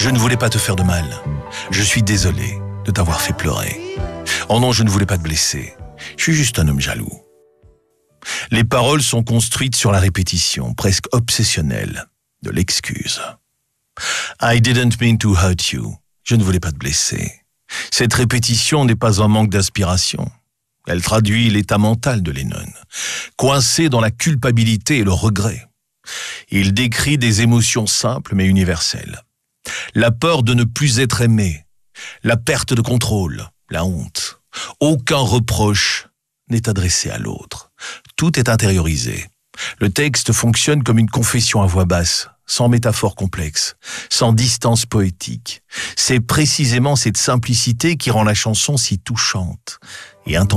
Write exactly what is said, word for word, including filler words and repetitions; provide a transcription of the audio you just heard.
Je ne voulais pas te faire de mal. Je suis désolé de t'avoir fait pleurer. Oh non, je ne voulais pas te blesser. Je suis juste un homme jaloux. Les paroles sont construites sur la répétition, presque obsessionnelle, de l'excuse. I didn't mean to hurt you. Je ne voulais pas te blesser. Cette répétition n'est pas un manque d'inspiration. Elle traduit l'état mental de Lennon, coincé dans la culpabilité et le regret. Il décrit des émotions simples mais universelles. La peur de ne plus être aimé, la perte de contrôle, la honte. Aucun reproche n'est adressé à l'autre. Tout est intériorisé. Le texte fonctionne comme une confession à voix basse, sans métaphore complexe, sans distance poétique. C'est précisément cette simplicité qui rend la chanson si touchante et intense.